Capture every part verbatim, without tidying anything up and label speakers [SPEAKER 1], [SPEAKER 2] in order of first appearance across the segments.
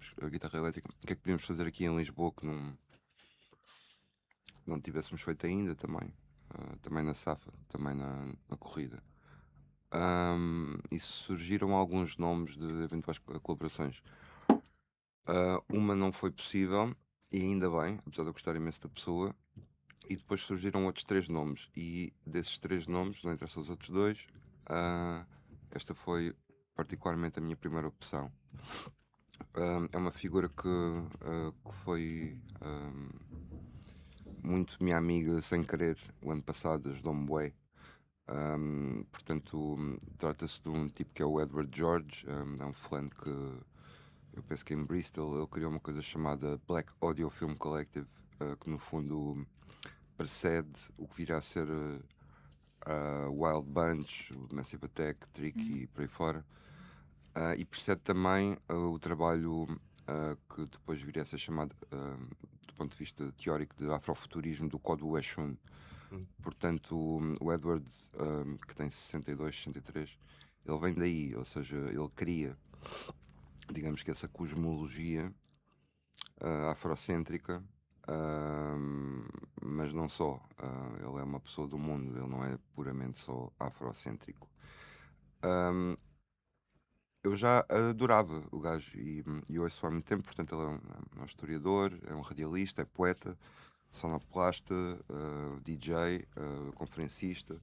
[SPEAKER 1] tínhamos a guitarra elétrica, o que é que podíamos fazer aqui em Lisboa que não, não tivéssemos feito ainda também. Ah, também na Safa, também na, na corrida. Ahm, e surgiram alguns nomes de eventuais co- colaborações. Ah, uma não foi possível, e ainda bem, apesar de eu gostar imenso da pessoa. E depois surgiram outros três nomes. E desses três nomes, não interessa os outros dois, ah, esta foi particularmente a minha primeira opção. Ah, é uma figura que, ah, que foi ah, muito minha amiga sem querer o ano passado, ajudou-me bué. Um, portanto, hum, trata-se de um tipo que é o Edward George, um, é um fulano que eu penso que em Bristol ele criou uma coisa chamada Black Audio Film Collective, uh, que no fundo precede o que virá a ser uh, a Wild Bunch, o Massive Attack, Tricky e por aí fora. Uh, e precede também uh, o trabalho uh, que depois viria a ser chamado, uh, do ponto de vista teórico, de afrofuturismo do Código Weshun.
[SPEAKER 2] Hum.
[SPEAKER 1] Portanto, o Edward, um, que tem sessenta e dois, sessenta e três, ele vem daí, ou seja, ele cria, digamos que essa cosmologia uh, afrocêntrica, um, mas não só. Uh, ele é uma pessoa do mundo, ele não é puramente só afrocêntrico. Um, eu já adorava o gajo e, e ouço há muito tempo, portanto, ele é um, é um historiador, é um radialista, é poeta, sonoplasta, uh, D J, uh, conferencista.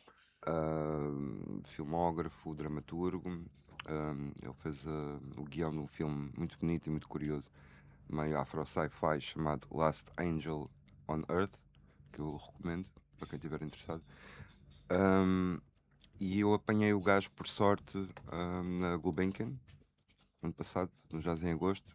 [SPEAKER 1] Uh, filmógrafo, dramaturgo. Um, ele fez uh, o guião de um filme muito bonito e muito curioso, meio afro-sci-fi, chamado Last Angel on Earth, que eu recomendo para quem estiver interessado. Um, e eu apanhei o gajo, por sorte, um, na Gulbenkian, ano passado, no Jazz em Agosto.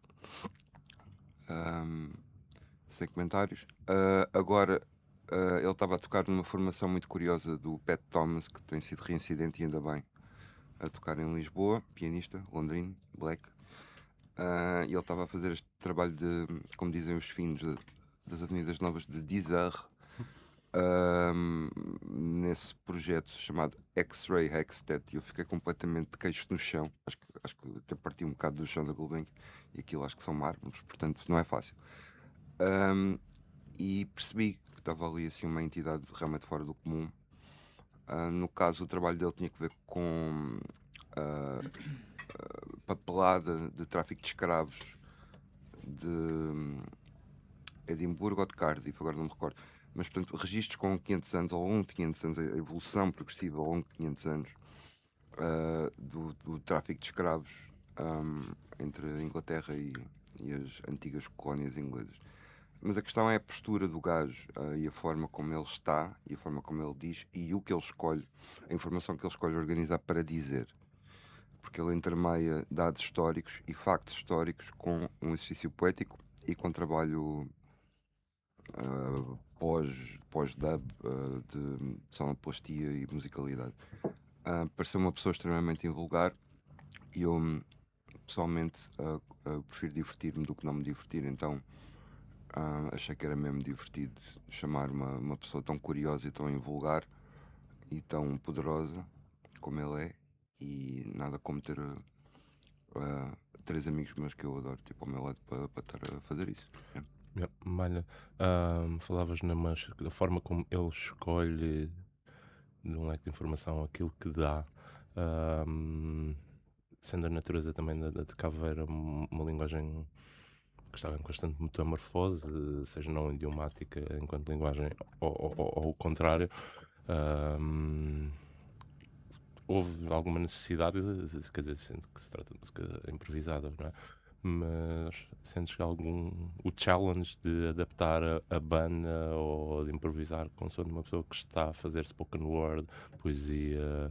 [SPEAKER 1] Um, sem comentários. Uh, agora, uh, ele estava a tocar numa formação muito curiosa do Pat Thomas, que tem sido reincidente e ainda bem, a tocar em Lisboa, pianista, londrino, black. Uh, e ele estava a fazer este trabalho de, como dizem os finos, de- das Avenidas Novas de Dizar, um, nesse projeto chamado X-Ray Hextet. E eu fiquei completamente de queixo no chão. Acho que, acho que até parti um bocado do chão da Gulbenkian. E aquilo acho que são mármores, portanto não é fácil. Um, e percebi que estava ali assim uma entidade realmente fora do comum. Uh, no caso, o trabalho dele tinha que ver com uh, papelada de tráfico de escravos de Edimburgo ou de Cardiff, agora não me recordo. Mas, portanto, registros com quinhentos anos, ao longo de quinhentos anos, a evolução progressiva ao longo de quinhentos anos uh, do, do tráfico de escravos um, entre a Inglaterra e, e as antigas colónias inglesas. Mas a questão é a postura do gajo uh, e a forma como ele está e a forma como ele diz e o que ele escolhe, a informação que ele escolhe organizar para dizer. Porque ele intermeia dados históricos e factos históricos com um exercício poético e com trabalho uh, pós, pós-dub uh, de sonoplastia e musicalidade. Uh, pareceu uma pessoa extremamente invulgar e eu pessoalmente uh, uh, prefiro divertir-me do que não me divertir, então uh, achei que era mesmo divertido chamar uma, uma pessoa tão curiosa e tão invulgar e tão poderosa como ele é, e nada como ter uh, uh, três amigos meus que eu adoro tipo ao meu lado para pa estar a fazer isso. É.
[SPEAKER 2] Yeah, Malha, ahm, falavas na mancha, da forma como ele escolhe de um leque de informação aquilo que dá, ahm, sendo a natureza também da, da de Caveira um- uma linguagem que está em constante metamorfose, seja não idiomática enquanto linguagem ou, ou, ou- ou o contrário. ahm, Houve alguma necessidade, quer dizer, sendo que se trata de música improvisada, não é? Mas sentes que algum o challenge de adaptar a, a banda ou de improvisar com o som de uma pessoa que está a fazer spoken word, poesia,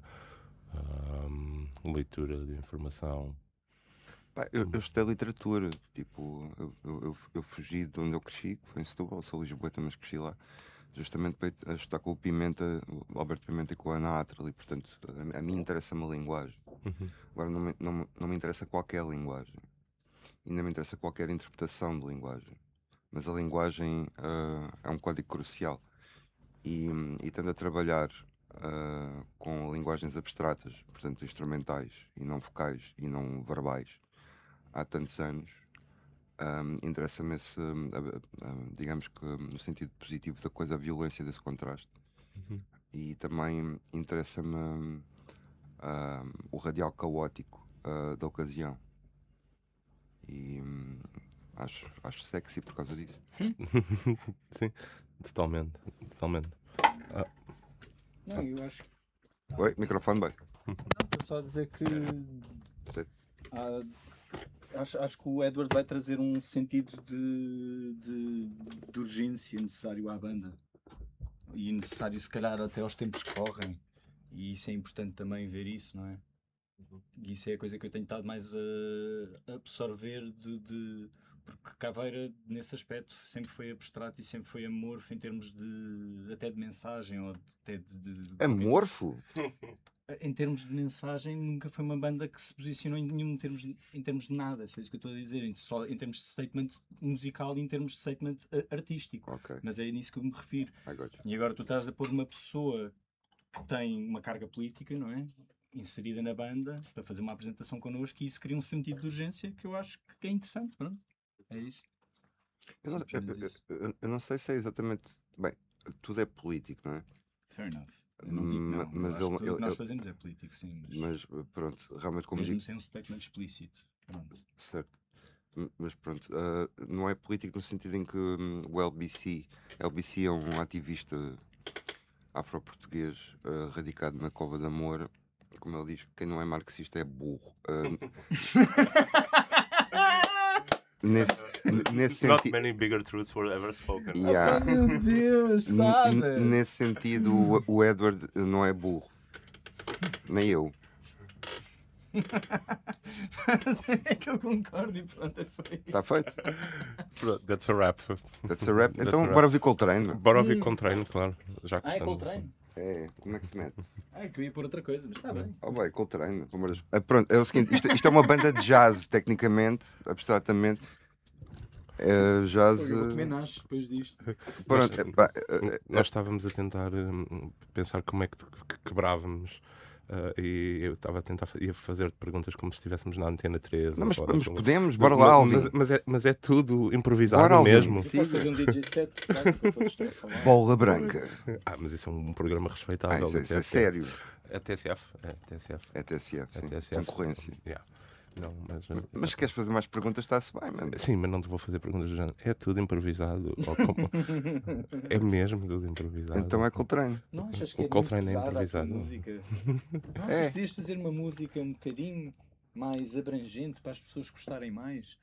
[SPEAKER 2] ahm, leitura de informação.
[SPEAKER 1] Pá, eu, eu estudei literatura, tipo, eu, eu, eu, eu fugi de onde eu cresci, que foi em Setúbal, sou lisboeta, mas cresci lá, justamente para ir a estudar com o Pimenta, o Alberto Pimenta e com a Ana Atral, e portanto, a, a mim interessa-me a linguagem.
[SPEAKER 2] Uhum.
[SPEAKER 1] Agora, não me, não, me- não me interessa qualquer linguagem, e não me interessa qualquer interpretação de linguagem, mas a linguagem ah, é um código crucial, e, e tendo a trabalhar ah, com linguagens abstratas, portanto, instrumentais, e não vocais, e não verbais, há tantos anos. Ahm, interessa-me esse, hum, a- a- digamos que hum, no sentido positivo da coisa, a violência desse contraste.
[SPEAKER 2] Uhum.
[SPEAKER 1] E também interessa-me hum, ahm, o radial caótico ah, da ocasião. E hum, acho, acho sexy por causa disso.
[SPEAKER 2] Sim, totalmente, totalmente. Ah,
[SPEAKER 3] Não, eu acho.
[SPEAKER 1] Oi, microfone bem.
[SPEAKER 3] Estou só a dizer que.
[SPEAKER 1] Sério.
[SPEAKER 3] há- acho, acho que o Edward vai trazer um sentido de, de, de urgência necessário à banda. E necessário, se calhar, até aos tempos que correm. E isso é importante também ver isso, não é? E isso é a coisa que eu tenho estado mais a absorver de, de- porque Caveira nesse aspecto sempre foi abstrato e sempre foi amorfo em termos de até de mensagem ou de- até de, de- de qualquer-
[SPEAKER 1] Amorfo?
[SPEAKER 3] em termos de mensagem nunca foi uma banda que se posicionou em nenhum termos, em termos de nada, é só isso que eu estou a dizer, em- só em termos de statement musical e em termos de statement eh, artístico,
[SPEAKER 1] Ok,
[SPEAKER 3] mas é nisso que eu me refiro.
[SPEAKER 1] I got you.
[SPEAKER 3] E agora tu estás a pôr uma pessoa que tem uma carga política, não é? Inserida na banda para fazer uma apresentação connosco e isso cria um sentido de urgência que eu acho que é interessante. Pronto, é isso.
[SPEAKER 1] Eu não, eu-
[SPEAKER 3] Simplesmente
[SPEAKER 1] eu-
[SPEAKER 3] isso.
[SPEAKER 1] eu- eu não sei se é exatamente. Bem, tudo é político, não é?
[SPEAKER 3] Fair enough. Eu não digo
[SPEAKER 1] Ma-
[SPEAKER 3] não.
[SPEAKER 1] mas
[SPEAKER 3] eu acho
[SPEAKER 1] ele-
[SPEAKER 3] que tudo o
[SPEAKER 1] ele-
[SPEAKER 3] que nós
[SPEAKER 1] ele-
[SPEAKER 3] fazemos é político, sim. Mas,
[SPEAKER 1] Mas pronto, realmente como
[SPEAKER 3] mesmo
[SPEAKER 1] digo,
[SPEAKER 3] sem um statement explícito. Pronto.
[SPEAKER 1] certo. M- Mas pronto, ah, não é político no sentido em que hum, o L B C, L B C é um ativista afro-português ah, radicado na Cova da Moura. Como ele diz, quem não é marxista é burro. Ah, nesse n- nesse
[SPEAKER 2] Not
[SPEAKER 1] sentido.
[SPEAKER 2] many bigger truths were ever spoken.
[SPEAKER 1] Yeah.
[SPEAKER 3] Oh, meu Deus,
[SPEAKER 1] N-
[SPEAKER 3] sabe?
[SPEAKER 1] n- Nesse sentido, o- o Edward não é burro. Nem eu.
[SPEAKER 3] É que eu concordo e pronto, é só isso.
[SPEAKER 1] Está feito?
[SPEAKER 2] Pronto, that's a wrap.
[SPEAKER 1] That's a rap.
[SPEAKER 2] That's
[SPEAKER 1] Então,
[SPEAKER 2] a rap.
[SPEAKER 1] bora ouvir Coltrane.
[SPEAKER 2] Bora ouvir com treino, claro. Já que
[SPEAKER 3] Ah, é
[SPEAKER 2] estamos-
[SPEAKER 3] Coltrane?
[SPEAKER 1] É, como é que se mete?
[SPEAKER 3] Ah, que eu ia pôr outra coisa, mas está bem.
[SPEAKER 1] Oh, vai, Coltrane. pelo amor de Deus. Ah, pronto, é o seguinte: isto, isto é uma banda de jazz, tecnicamente, abstratamente. É jazz.
[SPEAKER 3] Eu vou comer
[SPEAKER 1] eh,
[SPEAKER 3] nasce depois disto.
[SPEAKER 1] Pronto, é, pá, eh,
[SPEAKER 2] Nós estávamos a tentar hum, pensar como é que, que quebrávamos. ah, e eu estava a tentar fa- ia fazer-te perguntas como se estivéssemos na Antena três.
[SPEAKER 1] Não,
[SPEAKER 2] ou
[SPEAKER 1] mas,
[SPEAKER 2] fora
[SPEAKER 1] mas
[SPEAKER 2] de um-
[SPEAKER 1] podemos, bora
[SPEAKER 2] Mas-
[SPEAKER 1] lá, Alvin.
[SPEAKER 2] mas, mas, é, mas é tudo improvisado
[SPEAKER 1] Bora, Alvin.
[SPEAKER 2] mesmo.
[SPEAKER 3] Eu posso fazer um D J set básico para vocês estarem a falar.
[SPEAKER 1] Bola branca.
[SPEAKER 2] Ah, mas isso é um programa
[SPEAKER 1] Ah,
[SPEAKER 2] respeitável.
[SPEAKER 1] isso, é-
[SPEAKER 2] da
[SPEAKER 1] isso é
[SPEAKER 2] T S F.
[SPEAKER 1] sério.
[SPEAKER 2] É T S F. É T S F.
[SPEAKER 1] É T S F,
[SPEAKER 2] É
[SPEAKER 1] sim.
[SPEAKER 2] T S F.
[SPEAKER 1] Concorrência.
[SPEAKER 2] Yeah. Não, mas, ah,
[SPEAKER 1] Mas se queres fazer mais perguntas, está-se bem, mano.
[SPEAKER 2] sim, mas não te vou fazer perguntas do género. É tudo improvisado. Ou como- É mesmo tudo improvisado.
[SPEAKER 1] Então é Coltrane.
[SPEAKER 3] Não achas
[SPEAKER 2] O
[SPEAKER 3] que é muito
[SPEAKER 2] Coltrane é
[SPEAKER 3] pesada a tua
[SPEAKER 2] improvisado.
[SPEAKER 3] música? Não
[SPEAKER 1] É.
[SPEAKER 3] achas que devias fazer uma música um bocadinho mais abrangente para as pessoas gostarem mais?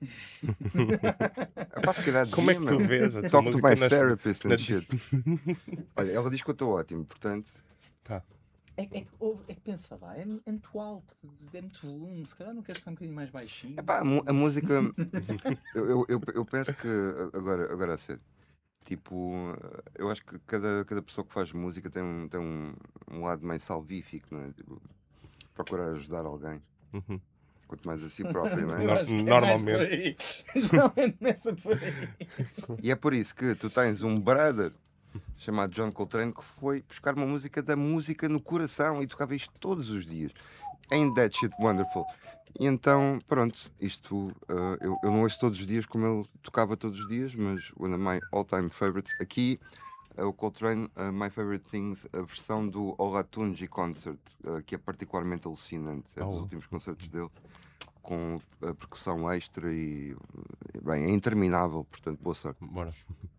[SPEAKER 1] É pá, se calhar
[SPEAKER 2] Como é que
[SPEAKER 1] devia,
[SPEAKER 2] tu
[SPEAKER 1] meu.
[SPEAKER 2] vês a tua
[SPEAKER 1] Talk to
[SPEAKER 2] música
[SPEAKER 1] my
[SPEAKER 2] nas-
[SPEAKER 1] therapist and
[SPEAKER 2] na-
[SPEAKER 1] shit. Olha, ela diz que eu estou ótimo, portanto.
[SPEAKER 2] Tá.
[SPEAKER 3] É, é, que- ou- é que pensa lá, é, é muito alto, é muito volume, se calhar não queres ficar um bocadinho mais baixinho.
[SPEAKER 1] Epá, a, mu- a música. eu, eu, eu, eu penso que. Agora, agora a sério. Tipo, eu acho que cada, cada pessoa que faz música tem um, tem um, um lado mais salvífico, não é? Tipo, procurar ajudar alguém.
[SPEAKER 2] Uhum.
[SPEAKER 1] Quanto mais a si próprio, não
[SPEAKER 3] Eu
[SPEAKER 1] é?
[SPEAKER 3] acho que é
[SPEAKER 2] Normalmente.
[SPEAKER 3] mais por aí. Geralmente começa por aí.
[SPEAKER 1] E é por isso que tu tens um brother chamado John Coltrane que foi buscar uma música da música no coração e tocava isto todos os dias. Ain't that shit wonderful? E então, pronto, isto uh, eu, eu não ouço todos os dias como ele tocava todos os dias, mas one of my all-time favorites aqui é o Coltrane, uh, My Favorite Things, a versão do Olatunji Concert, uh, que é particularmente alucinante, é dos
[SPEAKER 2] Oh.
[SPEAKER 1] últimos concertos dele, com a percussão extra e, bem, é interminável, portanto, boa sorte.
[SPEAKER 2] Bora.